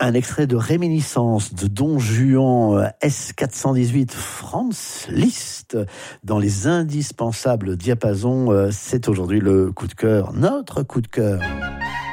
Un extrait de Réminiscence de Don Juan S418 Franz Liszt dans les indispensables diapasons. C'est aujourd'hui le coup de cœur, notre coup de cœur.